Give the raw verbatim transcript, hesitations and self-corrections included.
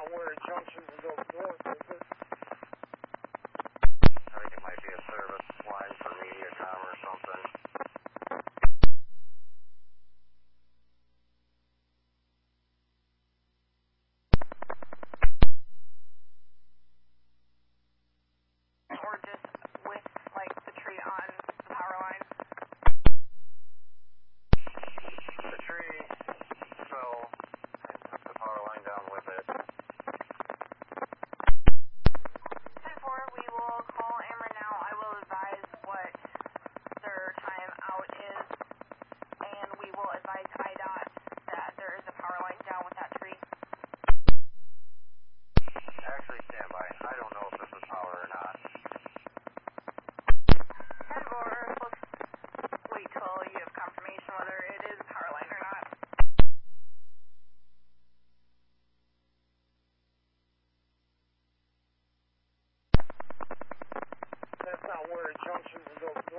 where it junctions and goes north, is it? I think it might be a service line for Mediacom or something. Or just with, like, the tree on the power line? The tree fell and took the power line down with it. ten four, we will call Ameren now. I will advise what their time out is, and we will advise I D O T that there is a power line down with that tree. Actually, stand by. I don't know if this is power or not. ten four, let's wait till you have confirmation whether it is a power line or not. That's not where it junctions and goes north.